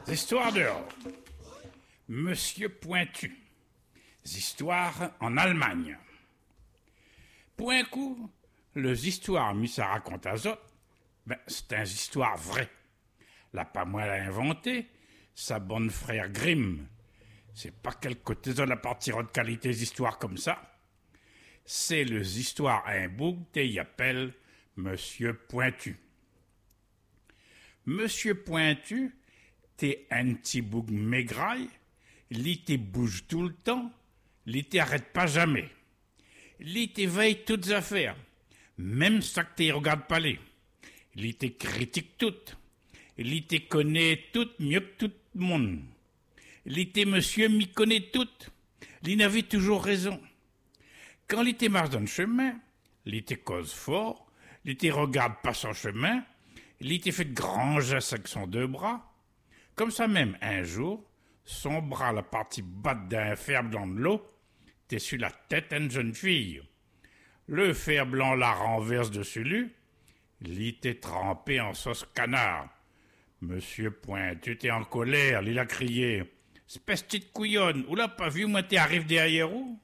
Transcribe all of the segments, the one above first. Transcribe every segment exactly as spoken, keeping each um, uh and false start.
Histoires dehors. Monsieur Pointu. Histoires en Allemagne. Pour un coup, les histoires mis à raconter à autres, ben, c'est une histoire vraie. La pas moi l'a inventé, sa bonne frère Grimm. C'est pas quelque côté de la partie de qualité d'histoire comme ça. C'est les histoires à un bouc y appelle Monsieur Pointu. Monsieur Pointu, t'es un petit bouc maigraille, lui te bouge tout le temps, lui t'arrête pas jamais. Lui te veille toutes affaires, même ça que t'y regarde pas les. Lui te critique toutes. Lui te connaît toutes mieux que tout le monde. Lui te monsieur m'y connaît toutes. Lui n'avait toujours raison. Quand lui te marche dans le chemin, lui te cause fort, lui te regarde pas son chemin, lui te fait de grands gestes avec son deux bras. Comme ça même, un jour, son bras, la partie batte d'un fer blanc de l'eau, t'es sur la tête d'une jeune fille. Le fer blanc la renverse dessus lui, lui t'es trempé en sauce canard. Monsieur Pointu t'es en colère, il a crié. Espèce petite couillonne, ou l'a pas vu, moi t'es arrive derrière où?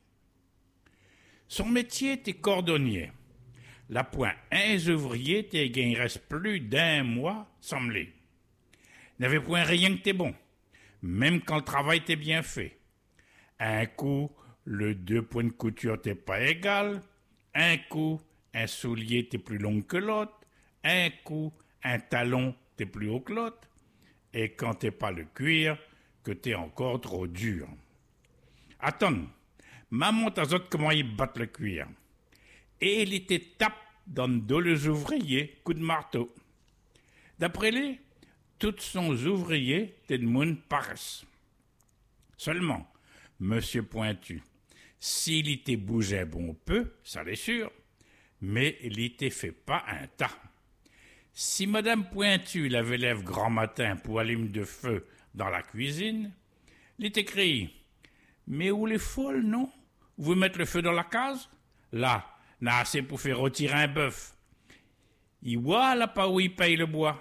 Son métier t'es cordonnier. La point un ouvrier t'es gagne reste plus d'un mois semblé. N'avait point rien que t'es bon, même quand le travail t'est bien fait. Un coup, le deux points de couture t'es pas égal, un coup, un soulier t'es plus long que l'autre, un coup, un talon t'es plus haut que l'autre, et quand t'es pas le cuir, que t'es encore trop dur. Attends, maman t'a dit comment ils battent le cuir. Et il était tape dans le dos les ouvriers, coup de marteau. D'après lui, tous son ouvriers t'es de monde paresse. Seulement, Monsieur Pointu, s'il était bougé bon peu, ça l'est sûr, mais il était fait pas un tas. Si Madame Pointu l'avait lève grand matin pour allumer de feu dans la cuisine, il était crié « Mais où les folles, non? Vous mettez le feu dans la case? Là, n'a assez pour faire retirer un bœuf. Il voit là pas où il paye le bois. »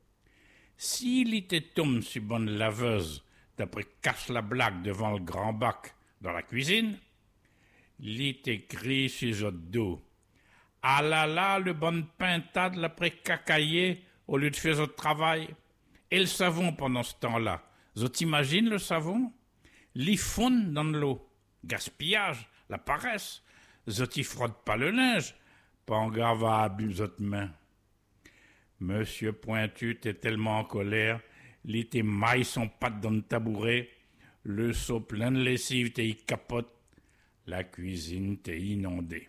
S'il était tombé sur bonne laveuse, d'après cache la blague devant le grand bac dans la cuisine, il était crié sur son dos. Ah là là, le bon pintade l'après cacaillé au lieu de faire votre travail. Et le savon pendant ce temps-là. Vous imaginez le savon? L'y fond dans l'eau. Gaspillage, la paresse. Vous y frotte pas le linge. Pas en garde à abuser votre main. Monsieur Pointu était tellement en colère, il était maille son patte dans le tabouret, le seau plein de lessive t'es capote, la cuisine t'est inondée.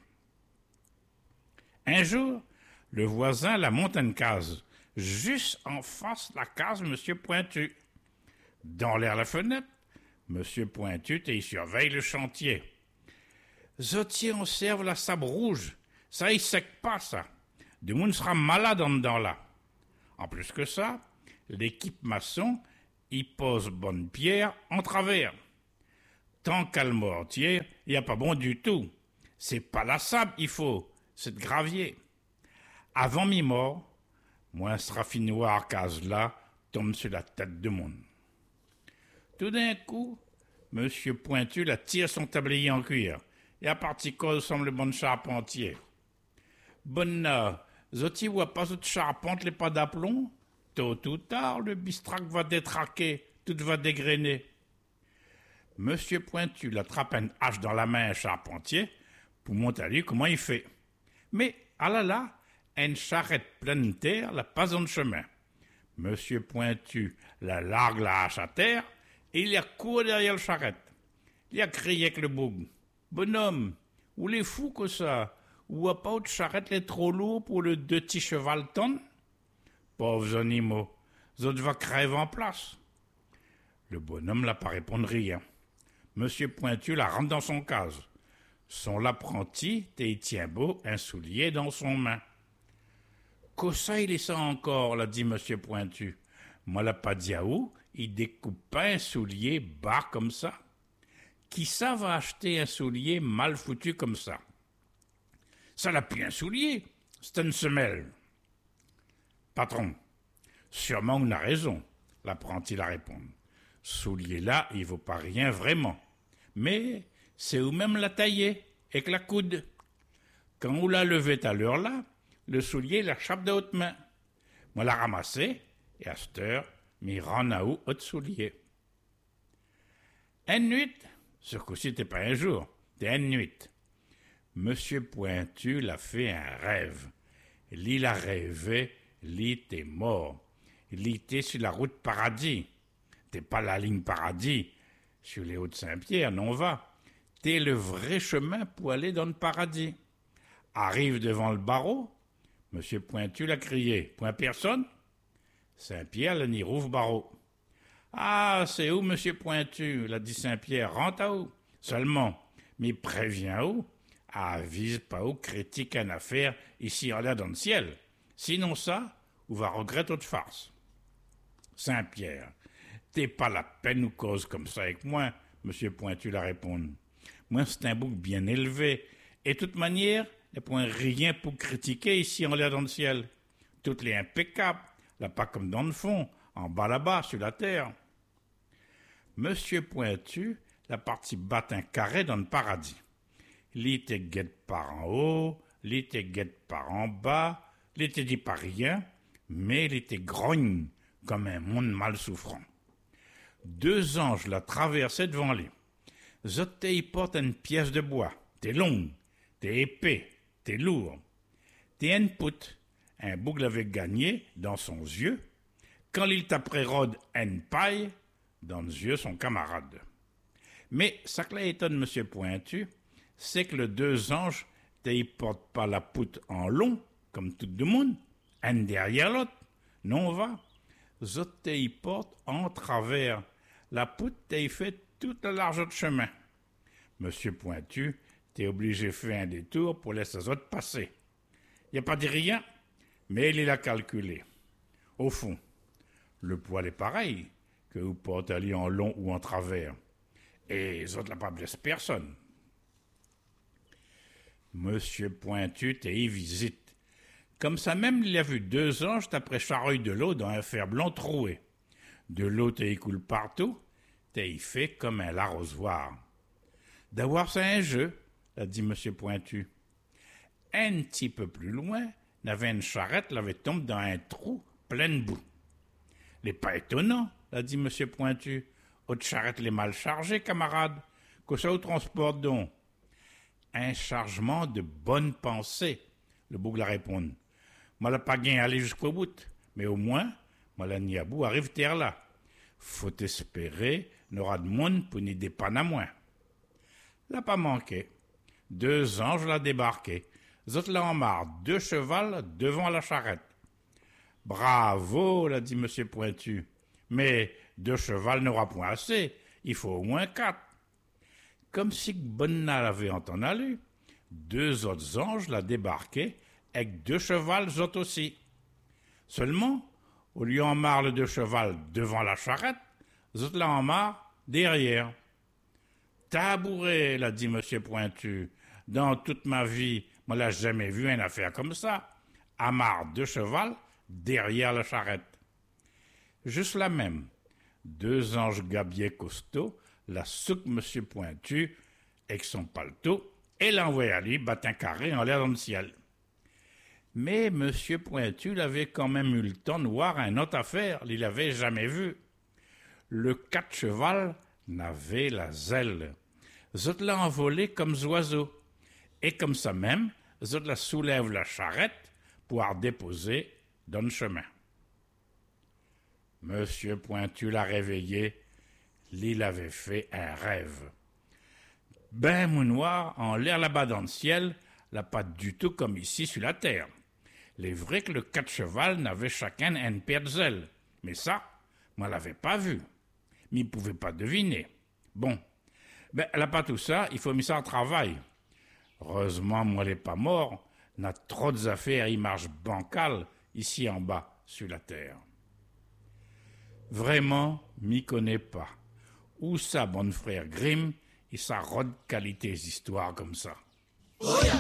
Un jour, le voisin la monte une case, juste en face de la case Monsieur Pointu. Dans l'air la fenêtre, Monsieur Pointu t'es surveille le chantier. Zotier on serve la sabre rouge, ça y sec pas ça. Du monde sera malade en dedans là. En plus que ça, l'équipe maçon y pose bonne pierre en travers. Tant qu'à le mortier, il n'y a pas bon du tout. C'est pas la sable il faut, c'est de gravier. Avant mi-mort, moi ce raffinoir case là tombe sur la tête de monde. Tout d'un coup, Monsieur Pointu la tire son tablier en cuir et à partir cause semble le bon charpentier. Bonne là, zoti voit pas cette charpente les pas d'aplomb. Tôt ou tard, le bistrac va détraquer, tout va dégrainer. Monsieur Pointu l'attrape une hache dans la main un charpentier pour montrer à lui comment il fait. Mais, ah là là, une charrette pleine de terre la passe dans le chemin. Monsieur Pointu la largue la hache à terre et il a couru derrière le charrette. Il a crié avec le boug. Bonhomme, où les fous que ça? Ou a pas de charrette les trop lourd pour le deux petits cheval tonne? Pauvres animaux, zot va crève en place. Le bonhomme n'a pas répondu rien. Monsieur Pointu la rentre dans son case. Son apprenti t'y tient beau un soulier dans son main. Qu'au ça il est ça encore, l'a dit Monsieur Pointu. Moi l'a pas dit à où, il découpe pas un soulier bas comme ça. Qui ça va acheter un soulier mal foutu comme ça? Ça n'a plus un soulier, c'est une semelle. Patron, sûrement on a raison. l'apprenti la répond. Soulier là, il vaut pas rien vraiment. Mais c'est où même la tailler, avec la coude. Quand on l'a levé à l'heure là, le soulier la chape de haute main. Moi l'a ramassé, et à cette heure, m'y rend à où autre soulier. Une nuit, ce coup-ci c'était pas un jour, c'était une nuit. Monsieur Pointu l'a fait un rêve. L'il a rêvé, l'il était mort. Il était sur la route Paradis. T'es pas la ligne Paradis, sur les Hauts-de-Saint-Pierre, non va. T'es le vrai chemin pour aller dans le paradis. Arrive devant le barreau, Monsieur Pointu l'a crié. Point personne? Saint-Pierre le n'y rouvre barreau. Ah, c'est où, Monsieur Pointu? L'a dit Saint-Pierre. Rentre à où? Seulement, mais préviens où? Avise pas où critique une affaire ici en l'air dans le ciel. Sinon ça, ou va regretter toute farce. Saint-Pierre, t'es pas la peine ou cause comme ça avec moi, Monsieur Pointu la répond. Moi, c'est un bouc bien élevé, et de toute manière, il n'y a point rien pour critiquer ici en l'air dans le ciel. Tout est impeccable, là pas comme dans le fond, en bas là-bas, sur la terre. Monsieur Pointu, la partie batte un carré dans le paradis. Il était guette par en haut, il était guette par en bas, il était dit par rien, mais il était grogne, comme un monde mal souffrant. Deux anges la traversaient devant lui. Zotte y porte une pièce de bois, t'es longue, t'es épais, t'es lourd. T'es une poutre, un bouc l'avait gagné dans son yeux, quand il taperait rode une paille, dans les yeux son camarade. Mais ça que étonne Monsieur Pointu, c'est que les deux anges ne portent pas la poutre en long, comme tout le monde, un derrière l'autre. Non, va. Zotte y portent en travers. La poutre t'y fait toute la largeur de chemin. Monsieur Pointu, t'es obligé de faire un détour pour laisser les autres passer. Il a pas dit rien, mais il l'a calculé. Au fond, le poil est pareil, que vous portez en long ou en travers. Et les autres ne pas blessé personne. Monsieur Pointu t'y visite. Comme ça même, il a vu deux anges après charruille de l'eau dans un fer blanc troué. De l'eau t'y coule partout, t'y fait comme un l'arrosoir. D'avoir ça un jeu, a dit Monsieur Pointu. Un petit peu plus loin, n'avait une charrette, l'avait tombé dans un trou plein de boue. Les pas étonnant, a dit Monsieur Pointu. Votre charrette les mal chargée, camarade. Que ça vous transporte donc? Un chargement de bonne pensée, le bouc la répond. Moi la pas gain aller jusqu'au bout, mais au moins, moi la niabou arrive terre là. Faut espérer, n'aura de monde pour n'y dépanner à moins. L'a pas manqué. Deux anges l'a débarqué. Zot l'a en marre, deux chevals devant la charrette. Bravo, l'a dit Monsieur Pointu. Mais deux chevals n'aura point assez. Il faut au moins quatre. Comme si Bonnat l'avait entendu, deux autres anges l'a débarqué avec deux chevals autres aussi. Seulement, au lieu en marre le deux chevals devant la charrette, zot l'a en marre derrière. Tabouret, l'a dit Monsieur Pointu. Dans toute ma vie, moi l'a jamais vu une affaire comme ça. À marre deux chevals derrière la charrette. Juste la même, deux anges gabiers costauds la souque Monsieur Pointu avec son paletot et l'envoya à lui battre un carré en l'air dans le ciel. Mais Monsieur Pointu l'avait quand même eu le temps de voir une autre affaire, il l'avait jamais vu. Le quatre cheval n'avait la zèle. Zot l'a envolé comme oiseau. Et comme ça même, zot la soulève la charrette pour la déposer dans le chemin. Monsieur Pointu l'a réveillé, il avait fait un rêve. Ben mounoir, en l'air là-bas dans le ciel, là pas du tout comme ici sur la terre. Il est vrai que le quatre cheval n'avait chacun une paire de zèle, mais ça, moi l'avais pas vu. Mais il pouvait pas deviner. Bon, ben là pas tout ça, il faut mettre ça en travail. Heureusement, moi n'est pas mort, n'a trop d'affaires, il marche bancal ici en bas sur la terre. Vraiment, m'y connais pas. Où ça, bon frère Grimm, et sa rode qualité histoires comme ça. Oh yeah.